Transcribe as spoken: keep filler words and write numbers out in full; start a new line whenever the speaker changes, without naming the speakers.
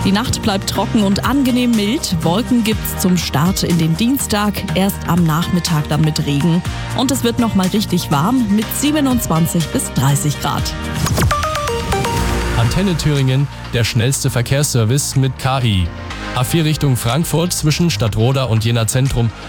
Die Nacht bleibt trocken und angenehm mild. Wolken gibt's zum Start in den Dienstag, erst am Nachmittag dann mit Regen. Und es wird noch mal richtig warm mit siebenundzwanzig bis dreißig Grad.
Antenne Thüringen, der schnellste Verkehrsservice mit K I. A vier Richtung Frankfurt zwischen Stadtroda und Jena Zentrum